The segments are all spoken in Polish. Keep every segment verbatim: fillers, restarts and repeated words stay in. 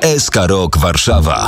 S K Rok Warszawa.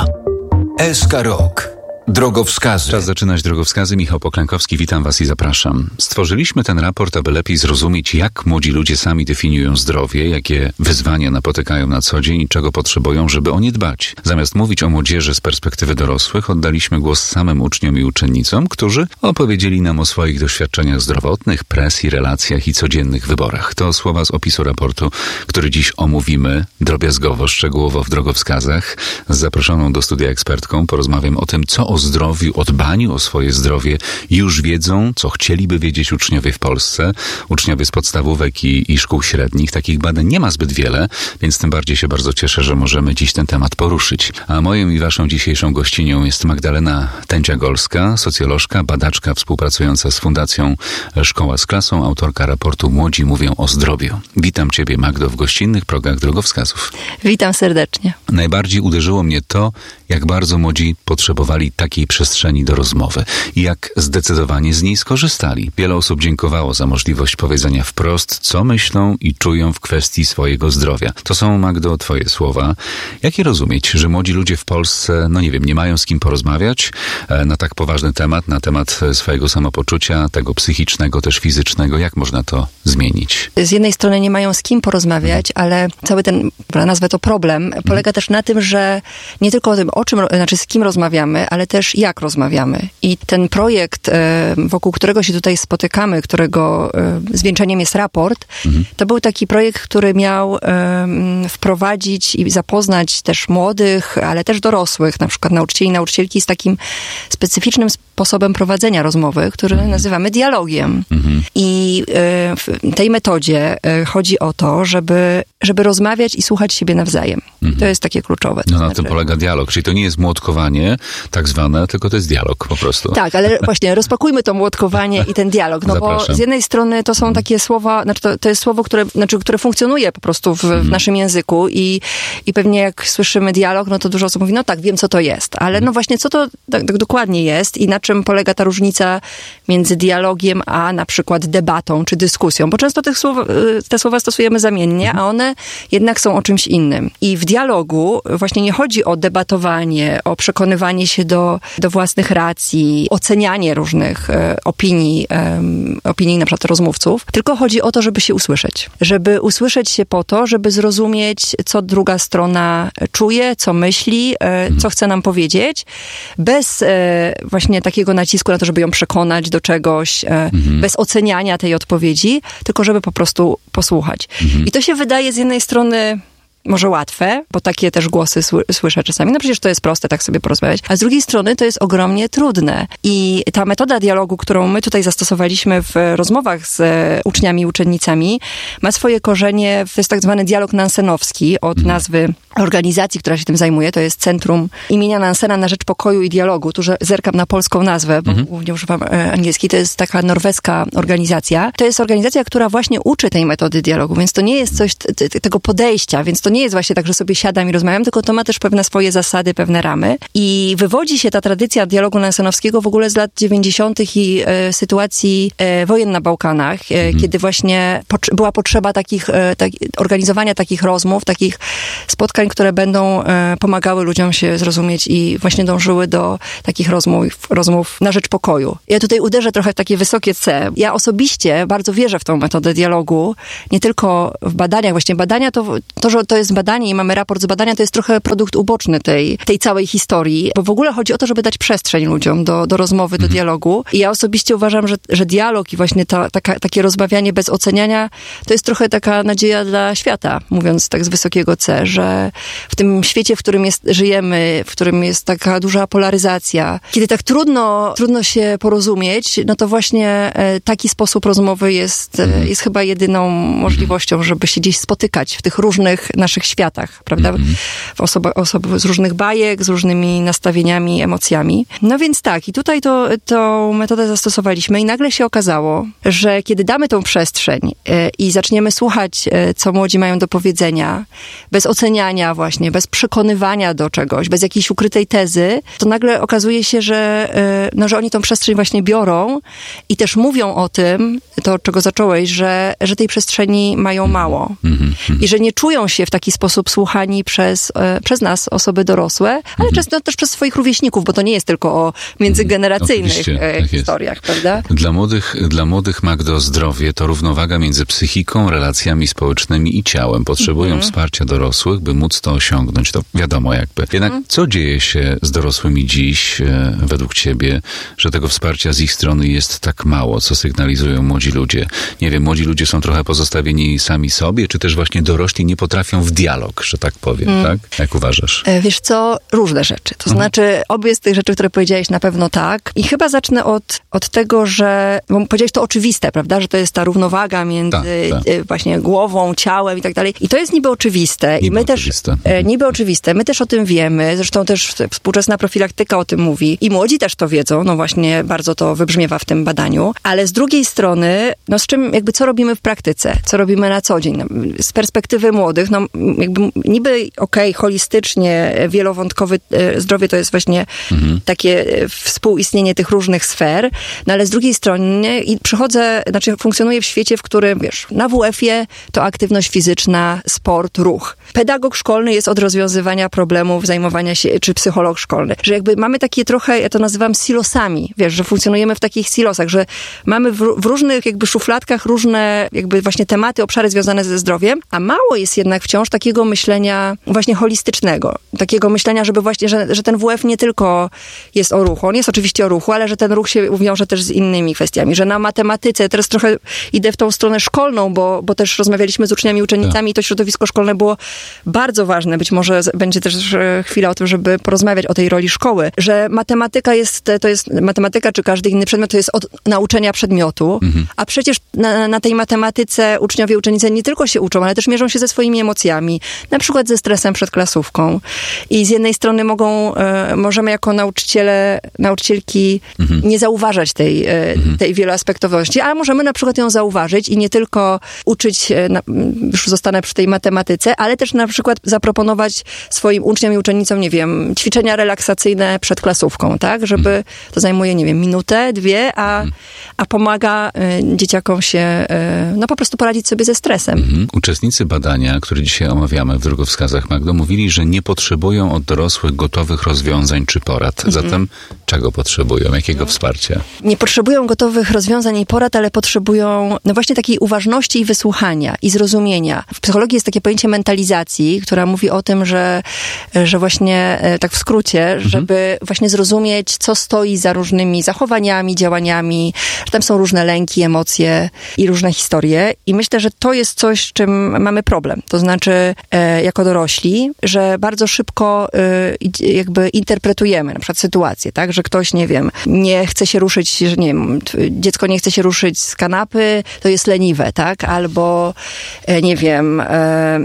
S K Rok. Drogowskazy. Czas zaczynać drogowskazy. Michał Poklękowski, witam Was i zapraszam. Stworzyliśmy ten raport, aby lepiej zrozumieć, jak młodzi ludzie sami definiują zdrowie, jakie wyzwania napotykają na co dzień i czego potrzebują, żeby o nie dbać. Zamiast mówić o młodzieży z perspektywy dorosłych, oddaliśmy głos samym uczniom i uczennicom, którzy opowiedzieli nam o swoich doświadczeniach zdrowotnych, presji, relacjach i codziennych wyborach. To słowa z opisu raportu, który dziś omówimy drobiazgowo, szczegółowo w drogowskazach. Z zaproszoną do studia ekspertką porozmawiam o tym, co o zdrowiu, o dbaniu o swoje zdrowie już wiedzą, co chcieliby wiedzieć uczniowie w Polsce, uczniowie z podstawówek i, i szkół średnich. Takich badań nie ma zbyt wiele, więc tym bardziej się bardzo cieszę, że możemy dziś ten temat poruszyć. A moją i waszą dzisiejszą gościnią jest Magdalena Tęcia-Golska, socjolożka, badaczka współpracująca z Fundacją Szkoła z Klasą, autorka raportu Młodzi mówią o zdrowiu. Witam Ciebie, Magdo, w gościnnych progach drogowskazów. Witam serdecznie. Najbardziej uderzyło mnie to, jak bardzo młodzi potrzebowali takiej przestrzeni do rozmowy i jak zdecydowanie z niej skorzystali. Wiele osób dziękowało za możliwość powiedzenia wprost, co myślą i czują w kwestii swojego zdrowia. To są, Magdo, Twoje słowa. Jak je rozumieć, że młodzi ludzie w Polsce, no nie wiem, nie mają z kim porozmawiać na tak poważny temat, na temat swojego samopoczucia, tego psychicznego, też fizycznego? Jak można to zmienić? Z jednej strony nie mają z kim porozmawiać, hmm. ale cały ten, nazwę to problem, hmm. polega też na tym, że nie tylko o tym, o czym, znaczy z kim rozmawiamy, ale też jak rozmawiamy. I ten projekt, wokół którego się tutaj spotykamy, którego zwieńczeniem jest raport, mhm. to był taki projekt, który miał wprowadzić i zapoznać też młodych, ale też dorosłych, na przykład nauczycieli i nauczycielki z takim specyficznym sposobem prowadzenia rozmowy, który mhm. nazywamy dialogiem. Mhm. I w tej metodzie chodzi o to, żeby, żeby rozmawiać i słuchać siebie nawzajem. Mhm. To jest takie kluczowe. No na znaczy... tym polega dialog, czyli to nie jest młotkowanie tak zwane, tylko to jest dialog po prostu. Tak, ale właśnie rozpakujmy to młotkowanie i ten dialog, no Zapraszam. Bo z jednej strony to są mhm. takie słowa, znaczy to, to jest słowo, które, znaczy, które funkcjonuje po prostu w, mhm. w naszym języku i, i pewnie jak słyszymy dialog, no to dużo osób mówi, no tak, wiem co to jest, ale mhm. no właśnie co to tak, tak dokładnie jest i na czym polega ta różnica między dialogiem a na przykład debatą czy dyskusją, bo często tych słow, te słowa stosujemy zamiennie, mhm. a one jednak są o czymś innym. I w dialogu właśnie nie chodzi o debatowanie, o przekonywanie się do, do własnych racji, ocenianie różnych e, opinii, e, opinii na przykład rozmówców, tylko chodzi o to, żeby się usłyszeć. Żeby usłyszeć się po to, żeby zrozumieć, co druga strona czuje, co myśli, e, co chce nam powiedzieć, bez e, właśnie takiego nacisku na to, żeby ją przekonać do czegoś, e, mhm. bez oceniania tej odpowiedzi, tylko żeby po prostu posłuchać. Mhm. I to się wydaje z jednej strony może łatwe, bo takie też głosy sły, słyszę czasami. No przecież to jest proste, tak sobie porozmawiać. A z drugiej strony to jest ogromnie trudne. I ta metoda dialogu, którą my tutaj zastosowaliśmy w rozmowach z uczniami i uczennicami, ma swoje korzenie, to jest tak zwany dialog nansenowski od nazwy organizacji, która się tym zajmuje. To jest Centrum imienia Nansena na rzecz pokoju i dialogu. Tu że zerkam na polską nazwę, bo mhm. głównie używam e, angielskiej. To jest taka norweska organizacja. To jest organizacja, która właśnie uczy tej metody dialogu, więc to nie jest coś t- t- tego podejścia, więc to nie jest właśnie tak, że sobie siadam i rozmawiam, tylko to ma też pewne swoje zasady, pewne ramy. I wywodzi się ta tradycja dialogu nansenowskiego w ogóle z lat dziewięćdziesiątych i e, sytuacji e, wojen na Bałkanach, e, mhm. kiedy właśnie pot- była potrzeba takich, e, tak, organizowania takich rozmów, takich spotkań, które będą e, pomagały ludziom się zrozumieć i właśnie dążyły do takich rozmów, rozmów na rzecz pokoju. Ja tutaj uderzę trochę w takie wysokie C. Ja osobiście bardzo wierzę w tą metodę dialogu, nie tylko w badaniach. Właśnie badania to, to że to jest badanie i mamy raport z badania, to jest trochę produkt uboczny tej, tej całej historii, bo w ogóle chodzi o to, żeby dać przestrzeń ludziom do, do rozmowy, do dialogu. I ja osobiście uważam, że, że dialog i właśnie ta, taka, takie rozmawianie bez oceniania, to jest trochę taka nadzieja dla świata, mówiąc tak z wysokiego C, że w tym świecie, w którym jest, żyjemy, w którym jest taka duża polaryzacja, kiedy tak trudno, trudno się porozumieć, no to właśnie e, taki sposób rozmowy jest, e, jest chyba jedyną możliwością, żeby się gdzieś spotykać w tych różnych naszych światach, prawda? Mm-hmm. W osoba, osoby z różnych bajek, z różnymi nastawieniami, emocjami. No więc tak, i tutaj to, tą metodę zastosowaliśmy i nagle się okazało, że kiedy damy tą przestrzeń e, i zaczniemy słuchać, e, co młodzi mają do powiedzenia, bez oceniania właśnie, bez przekonywania do czegoś, bez jakiejś ukrytej tezy, to nagle okazuje się, że, e, no, że oni tą przestrzeń właśnie biorą i też mówią o tym, to od czego zacząłeś, że, że tej przestrzeni mają mało. Mm-hmm. I że nie czują się w taki sposób słuchani przez, przez nas, osoby dorosłe, ale mhm. często też przez swoich rówieśników, bo to nie jest tylko o międzygeneracyjnych tak historiach, prawda? Dla młodych, dla młodych, Magdo, zdrowie to równowaga między psychiką, relacjami społecznymi i ciałem. Potrzebują mhm. wsparcia dorosłych, by móc to osiągnąć. To wiadomo jakby. Jednak mhm. co dzieje się z dorosłymi dziś, e, według ciebie, że tego wsparcia z ich strony jest tak mało? Co sygnalizują młodzi ludzie? Nie wiem, młodzi ludzie są trochę pozostawieni sami sobie, czy też właśnie dorośli nie potrafią w dialog, że tak powiem, mhm. tak? Jak uważasz? E, wiesz co? Różne rzeczy. To mhm. znaczy, obie z tych rzeczy, które powiedziałeś, na pewno tak. I chyba zacznę od, od tego, że, bo powiedziałeś to oczywiste, prawda? Że to jest ta równowaga między tak, tak. właśnie głową, ciałem i tak dalej. I to jest niby oczywiste. Niby I my oczywiste. też, e, niby oczywiste. My też o tym wiemy. Zresztą też współczesna profilaktyka o tym mówi. I młodzi też to wiedzą. No właśnie bardzo to wybrzmiewa w tym badaniu. Ale z drugiej strony, no z czym, jakby co robimy w praktyce? Co robimy na co dzień? No, z perspektywy młodych, no jakby niby okej, okay, holistycznie, wielowątkowe zdrowie to jest właśnie mhm. takie współistnienie tych różnych sfer, no ale z drugiej strony i przychodzę, znaczy funkcjonuję w świecie, w którym, wiesz, na W F-ie to aktywność fizyczna, sport, ruch. Pedagog szkolny jest od rozwiązywania problemów, zajmowania się, czy psycholog szkolny. Że jakby mamy takie trochę, ja to nazywam silosami, wiesz, że funkcjonujemy w takich silosach, że mamy w, w różnych jakby szufladkach różne jakby właśnie tematy, obszary związane ze zdrowiem, a mało jest jednak wciąż takiego myślenia właśnie holistycznego. Takiego myślenia, żeby właśnie, że, że ten W F nie tylko jest o ruchu, on jest oczywiście o ruchu, ale że ten ruch się wiąże też z innymi kwestiami, że na matematyce, teraz trochę idę w tą stronę szkolną, bo, bo też rozmawialiśmy z uczniami i uczennicami i to środowisko szkolne było bardzo ważne. Być może będzie też chwila o tym, żeby porozmawiać o tej roli szkoły, że matematyka jest, to jest matematyka czy każdy inny przedmiot to jest od nauczenia przedmiotu, mhm. a przecież na, na tej matematyce uczniowie i uczennice nie tylko się uczą, ale też mierzą się ze swoimi emocjami, na przykład ze stresem przed klasówką. I z jednej strony mogą, e, możemy jako nauczyciele, nauczycielki mhm. nie zauważać tej, e, mhm. tej wieloaspektowości, ale możemy na przykład ją zauważyć i nie tylko uczyć, e, na, już zostanę przy tej matematyce, ale też na przykład zaproponować swoim uczniom i uczennicom, nie wiem, ćwiczenia relaksacyjne przed klasówką, tak? Żeby mhm. to zajmuje, nie wiem, minutę, dwie, a, mhm. a pomaga e, dzieciakom się, e, no po prostu poradzić sobie ze stresem. Mhm. Uczestnicy badania, które dzisiaj omawiamy w drogowskazach, Magdo, mówili, że nie potrzebują od dorosłych gotowych rozwiązań czy porad. Mhm. Zatem czego potrzebują? Jakiego mhm. wsparcia? Nie potrzebują gotowych rozwiązań i porad, ale potrzebują no właśnie takiej uważności i wysłuchania i zrozumienia. W psychologii jest takie pojęcie mentalizacji, która mówi o tym, że, że właśnie tak w skrócie, mhm. żeby właśnie zrozumieć, co stoi za różnymi zachowaniami, działaniami, że tam są różne lęki, emocje i różne historie. I myślę, że to jest coś, z czym mamy problem. To znaczy, e, jako dorośli, że bardzo szybko e, jakby interpretujemy na przykład sytuację, tak, że ktoś, nie wiem, nie chce się ruszyć, że nie wiem, dziecko nie chce się ruszyć z kanapy, to jest leniwe, tak, albo e, nie wiem, e,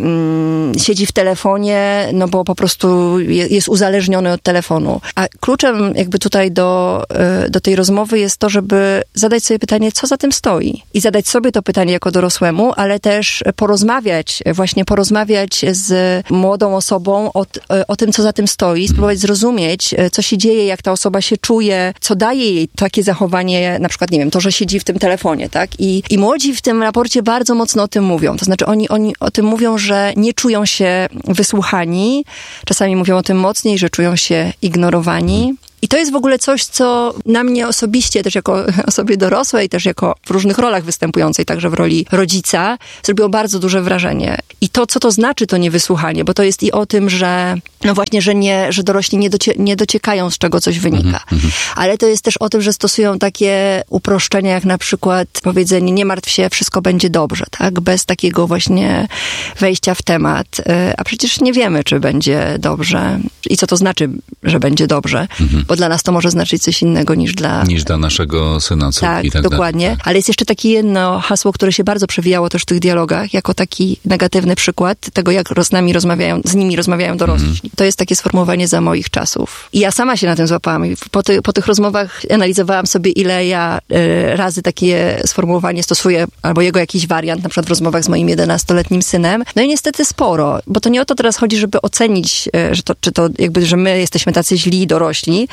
mm, siedzi w telefonie, no bo po prostu je, jest uzależniony od telefonu. A kluczem jakby tutaj do, e, do tej rozmowy jest to, żeby zadać sobie pytanie, co za tym stoi. I zadać sobie to pytanie jako dorosłemu, ale też porozmawiać, właśnie porozmawiać z młodą osobą o, o tym, co za tym stoi, spróbować zrozumieć, co się dzieje, jak ta osoba się czuje, co daje jej takie zachowanie, na przykład, nie wiem, to, że siedzi w tym telefonie, tak? I, i młodzi w tym raporcie bardzo mocno o tym mówią. To znaczy oni, oni o tym mówią, że nie czują się wysłuchani. Czasami mówią o tym mocniej, że czują się ignorowani. I to jest w ogóle coś, co na mnie osobiście, też jako osobie dorosłej, też jako w różnych rolach występującej, także w roli rodzica, zrobiło bardzo duże wrażenie. I to, co to znaczy to niewysłuchanie, bo to jest i o tym, że no właśnie, że, nie, że dorośli nie, docie, nie dociekają, z czego coś wynika. Mm-hmm. Ale to jest też o tym, że stosują takie uproszczenia, jak na przykład powiedzenie, nie martw się, wszystko będzie dobrze, tak? Bez takiego właśnie wejścia w temat. A przecież nie wiemy, czy będzie dobrze i co to znaczy, że będzie dobrze. Mm-hmm. Bo dla nas to może znaczyć coś innego niż dla... Niż dla naszego syna, córki. Tak, i tak dokładnie. Tak. Ale jest jeszcze takie jedno hasło, które się bardzo przewijało też w tych dialogach, jako taki negatywny przykład tego, jak z nami rozmawiają, z nimi rozmawiają dorośli. Mm. To jest takie sformułowanie za moich czasów. I ja sama się na tym złapałam. I po, ty, po tych rozmowach analizowałam sobie, ile ja y, razy takie sformułowanie stosuję, albo jego jakiś wariant, na przykład w rozmowach z moim jedenastoletnim synem. No i niestety sporo, bo to nie o to teraz chodzi, żeby ocenić, y, że to, czy to jakby, że my jesteśmy tacy źli dorośli,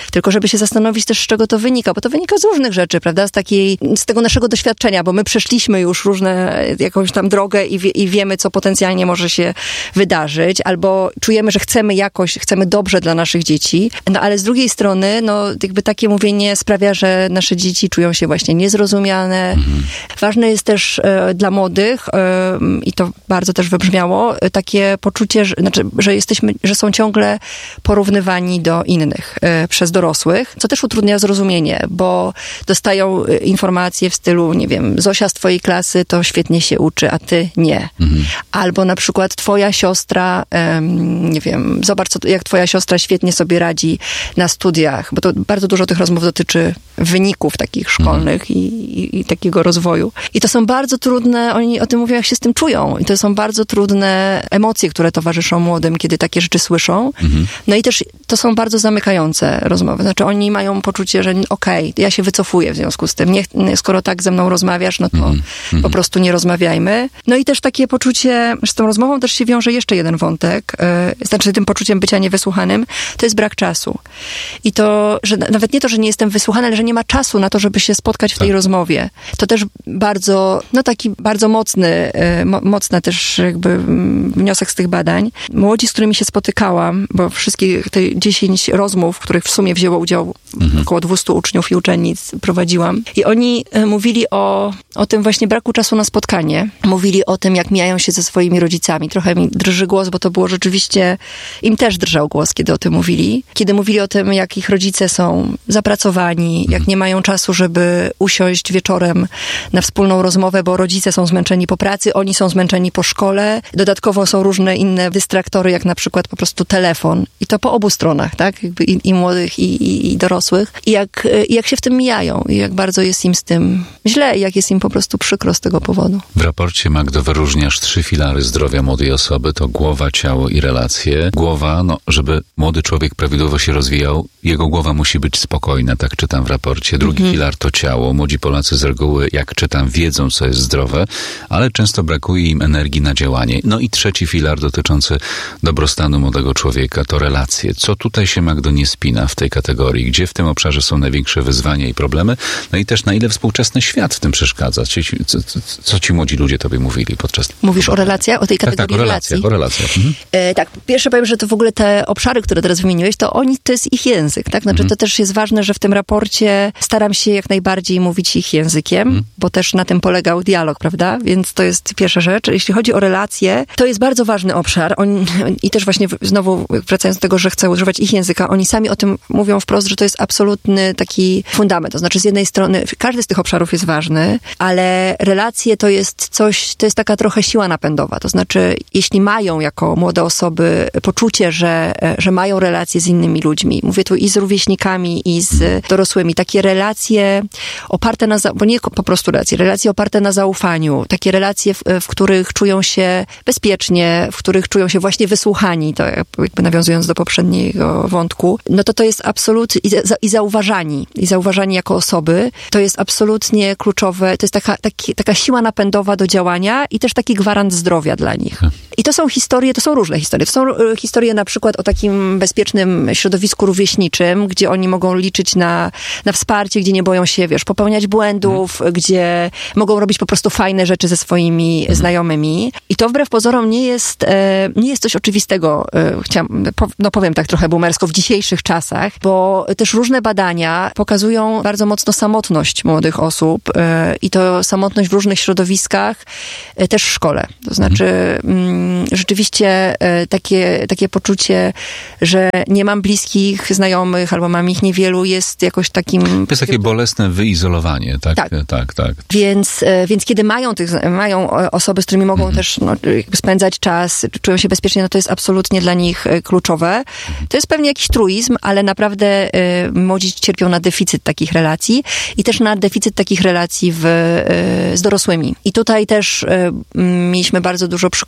tylko żeby się zastanowić też, z czego to wynika, bo to wynika z różnych rzeczy, prawda, z takiej, z tego naszego doświadczenia, bo my przeszliśmy już różne, jakąś tam drogę i, wie, i wiemy, co potencjalnie może się wydarzyć, albo czujemy, że chcemy jakoś, chcemy dobrze dla naszych dzieci, no ale z drugiej strony, no jakby takie mówienie sprawia, że nasze dzieci czują się właśnie niezrozumiane. Mhm. Ważne jest też e, dla młodych, e, i to bardzo też wybrzmiało, e, takie poczucie, że, znaczy, że jesteśmy, że są ciągle porównywani do innych e, przez dorosłych, co też utrudnia zrozumienie, bo dostają e, informacje w stylu, nie wiem, Zosia z twojej klasy to świetnie się uczy, a ty nie. Mhm. Albo na przykład twoja siostra, e, nie wiem, zobacz, co, jak twoja siostra świetnie sobie radzi na studiach, bo to bardzo dużo tych rozmów dotyczy wyników takich szkolnych mhm. i, i, i takiego rozwoju. I to są bardzo trudne, oni o tym mówią, jak się z tym czują. I to są bardzo trudne emocje, które towarzyszą młodym, kiedy takie rzeczy słyszą. Mhm. No i też to są bardzo zamykające rozmowy. Znaczy oni mają poczucie, że okej, okay, ja się wycofuję w związku z tym. Nie, skoro tak ze mną rozmawiasz, no to mhm. po prostu nie rozmawiajmy. No i też takie poczucie, z tą rozmową też się wiąże jeszcze jeden wątek, yy, znaczy tym poczuciem bycia niewysłuchanym, to jest brak czasu. I to, że nawet nie to, że nie jestem wysłuchany, ale że nie ma czasu na to, żeby się spotkać w tej tak. rozmowie. To też bardzo, no taki bardzo mocny, mo, mocny też jakby wniosek z tych badań. Młodzi, z którymi się spotykałam, bo wszystkie te dziesięć rozmów, w których w sumie wzięło udział mhm. około dwieście uczniów i uczennic, prowadziłam. I oni mówili o, o tym właśnie braku czasu na spotkanie. Mówili o tym, jak mijają się ze swoimi rodzicami. Trochę mi drży głos, bo to było rzeczywiście, im też drżał głos, kiedy o tym mówili. Kiedy mówili o tym, jak ich rodzice są zapracowani, jak nie mają czasu, żeby usiąść wieczorem na wspólną rozmowę, bo rodzice są zmęczeni po pracy, oni są zmęczeni po szkole. Dodatkowo są różne inne dystraktory, jak na przykład po prostu telefon. I to po obu stronach, tak? Jakby i, i młodych, i, i, i dorosłych. I jak, i jak się w tym mijają. I jak bardzo jest im z tym źle. I jak jest im po prostu przykro z tego powodu. W raporcie, Magdo, wyróżniasz trzy filary zdrowia młodej osoby. To głowa, ciało i relacje. Głowa, no, żeby młody człowiek prawidłowo się rozwijał, jego głowa musi być spokojna, tak czytam w raporcie. Drugi mhm. filar to ciało. Młodzi Polacy z reguły, jak czytam, wiedzą, co jest zdrowe, ale często brakuje im energii na działanie. No i trzeci filar dotyczący dobrostanu młodego człowieka to relacje. Co tutaj się, Magdo, nie spina w tej kategorii? Gdzie w tym obszarze są największe wyzwania i problemy? No i też na ile współczesny świat w tym przeszkadza? Co ci, co, co ci młodzi ludzie tobie mówili podczas... Mówisz o relacjach? O tej kategorii tak, tak, o relacjach, relacji? o relacjach. Mhm. E, tak, pierwsze powiem, że to w ogóle te obszary, które teraz wymieniłeś, to oni, to jest ich język, tak? Znaczy mhm. to też jest ważne, że w tym raporcie staram się jak najbardziej mówić ich językiem, mhm. bo też na tym polegał dialog, prawda? Więc to jest pierwsza rzecz. Jeśli chodzi o relacje, to jest bardzo ważny obszar. Oni, i też właśnie znowu wracając do tego, że chcę używać ich języka, oni sami o tym mówią wprost, że to jest absolutny taki fundament. To znaczy z jednej strony każdy z tych obszarów jest ważny, ale relacje to jest coś, to jest taka trochę siła napędowa. To znaczy jeśli mają jako młode osoby poczucie, że, że mają relacje z innymi ludźmi, mówię tu i z rówieśnikami, i z dorosłymi, takie relacje oparte na, bo nie po prostu relacje, relacje oparte na zaufaniu, takie relacje, w, w których czują się bezpiecznie, w których czują się właśnie wysłuchani, to jakby nawiązując do poprzedniego wątku, no to to jest absolutnie, i, za, i zauważani, i zauważani jako osoby, to jest absolutnie kluczowe, to jest taka, taki, taka siła napędowa do działania i też taki gwarant zdrowia dla nich. I to są historie, to są różne historie. To są historie na przykład o takim bezpiecznym środowisku rówieśniczym, gdzie oni mogą liczyć na, na wsparcie, gdzie nie boją się, wiesz, popełniać błędów, hmm. gdzie mogą robić po prostu fajne rzeczy ze swoimi hmm. znajomymi. I to wbrew pozorom nie jest, e, nie jest coś oczywistego, e, chciałam, po, no powiem tak trochę boomersko, w dzisiejszych czasach, bo też różne badania pokazują bardzo mocno samotność młodych osób e, i to samotność w różnych środowiskach, e, też w szkole. To znaczy mm, rzeczywiście e, takie, takie poczucie, że nie mam bliskich znajomych albo mam ich niewielu, jest jakoś takim... To jest takie bolesne wyizolowanie, tak? Tak, tak. tak. Więc, więc kiedy mają, tych, mają osoby, z którymi mogą mhm. też no, spędzać czas, czują się bezpiecznie, no to jest absolutnie dla nich kluczowe. To jest pewnie jakiś truizm, ale naprawdę y, młodzi cierpią na deficyt takich relacji i też na deficyt takich relacji w, y, z dorosłymi. I tutaj też y, mieliśmy bardzo dużo przykładów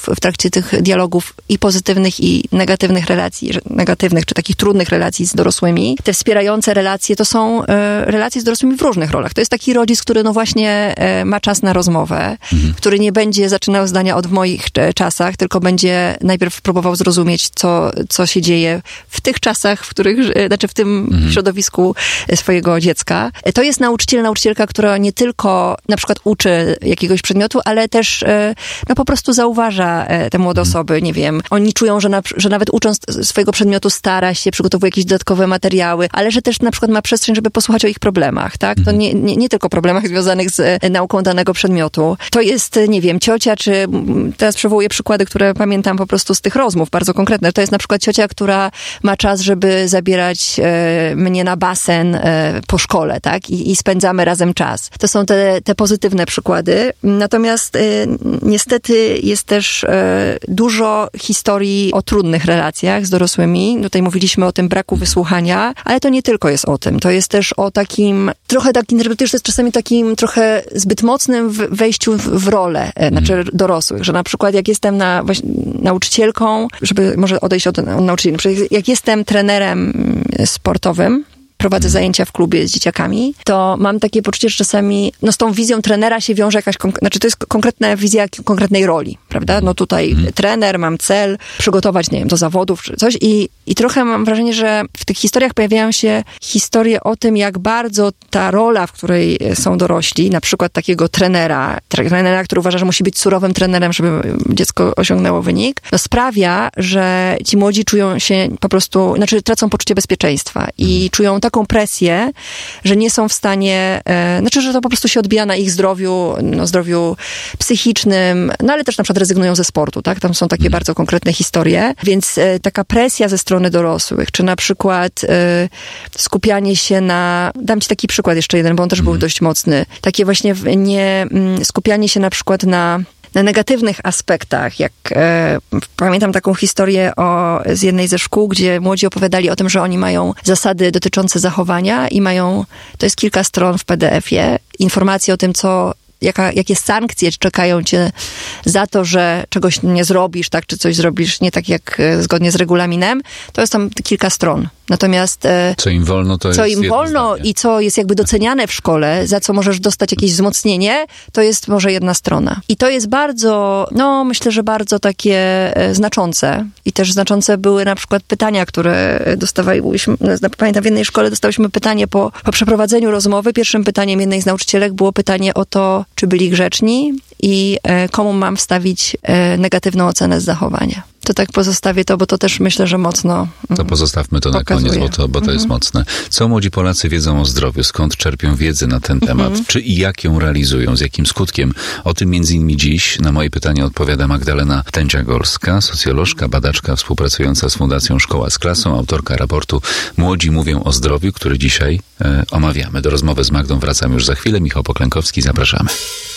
w trakcie tych dialogów i pozytywnych, i negatywnych relacji, negatywnych, czy takich trudnych relacji z dorosłymi. Te wspierające relacje to są e, relacje z dorosłymi w różnych rolach. To jest taki rodzic, który no właśnie e, ma czas na rozmowę, mhm. który nie będzie zaczynał zdania od w moich e, czasach, tylko będzie najpierw próbował zrozumieć, co, co się dzieje w tych czasach, w których, e, znaczy w tym mhm. środowisku swojego dziecka. E, to jest nauczyciel, nauczycielka, która nie tylko na przykład uczy jakiegoś przedmiotu, ale też e, no po prostu zauważa e, te młode mhm. osoby, nie wiem, oni czują, że, na, że nawet ucząc swojego przedmiotu stara się, przygotowuje jakieś dodatkowe materiały, ale że też na przykład ma przestrzeń, żeby posłuchać o ich problemach, tak? To nie, nie, nie tylko problemach związanych z nauką danego przedmiotu. To jest, nie wiem, ciocia, czy teraz przywołuję przykłady, które pamiętam po prostu z tych rozmów, bardzo konkretne. To jest na przykład ciocia, która ma czas, żeby zabierać e, mnie na basen e, po szkole, tak? I, i spędzamy razem czas. To są te, te pozytywne przykłady. Natomiast e, niestety jest też e, dużo historii o trudnych relacjach z dorosłymi. Tutaj mówiliśmy o tym braku wysłuchania, ale to nie tylko jest o tym. To jest też o takim, trochę tak interpretuję, że to jest czasami takim trochę zbyt mocnym wejściu w, w rolę, znaczy dorosłych, że na przykład jak jestem na, właśnie, nauczycielką, żeby może odejść od, od nauczycieli, jak jestem trenerem sportowym, prowadzę zajęcia w klubie z dzieciakami, to mam takie poczucie, że czasami no z tą wizją trenera się wiąże jakaś, konk- znaczy to jest konkretna wizja konkretnej roli, prawda? No tutaj mhm. trener, mam cel, przygotować, nie wiem, do zawodów czy coś i, i trochę mam wrażenie, że w tych historiach pojawiają się historie o tym, jak bardzo ta rola, w której są dorośli, na przykład takiego trenera, trenera, który uważa, że musi być surowym trenerem, żeby dziecko osiągnęło wynik, no sprawia, że ci młodzi czują się po prostu, znaczy tracą poczucie bezpieczeństwa i mhm. czują taką presję, że nie są w stanie, e, znaczy, że to po prostu się odbija na ich zdrowiu, no, zdrowiu psychicznym, no ale też na przykład rezygnują ze sportu, tak? Tam są takie mm. bardzo konkretne historie, więc e, taka presja ze strony dorosłych, czy na przykład e, skupianie się na, dam ci taki przykład jeszcze jeden, bo on też mm. był dość mocny, takie właśnie nie m, skupianie się na przykład na na negatywnych aspektach, jak e, pamiętam taką historię o, z jednej ze szkół, gdzie młodzi opowiadali o tym, że oni mają zasady dotyczące zachowania i mają, to jest kilka stron w P D F-ie, informacje o tym, co Jaka, jakie sankcje czekają cię za to, że czegoś nie zrobisz, tak, czy coś zrobisz nie tak jak e, zgodnie z regulaminem, to jest tam kilka stron. Natomiast e, co im wolno, to co jest im wolno zdanie. I co jest jakby doceniane w szkole, za co możesz dostać jakieś wzmocnienie, to jest może jedna strona. I to jest bardzo, no myślę, że bardzo takie e, znaczące. I też znaczące były na przykład pytania, które dostawaliśmy, pamiętam w jednej szkole dostałyśmy pytanie po, po przeprowadzeniu rozmowy. Pierwszym pytaniem jednej z nauczycielek było pytanie o to, czy byli grzeczni i e, komu mam wstawić e, negatywną ocenę z zachowania. To tak pozostawię to, bo to też myślę, że mocno mm, To pozostawmy to pokazuje. Na koniec, bo to, bo to mm-hmm. jest mocne. Co młodzi Polacy wiedzą o zdrowiu? Skąd czerpią wiedzę na ten temat? Mm-hmm. Czy i jak ją realizują? Z jakim skutkiem? O tym między innymi dziś na moje pytanie odpowiada Magdalena Tędzia-Gorska, socjolożka, badaczka współpracująca z Fundacją Szkoła z Klasą, autorka raportu Młodzi mówią o zdrowiu, który dzisiaj e, omawiamy. Do rozmowy z Magdą wracam już za chwilę. Michał Poklękowski, zapraszamy.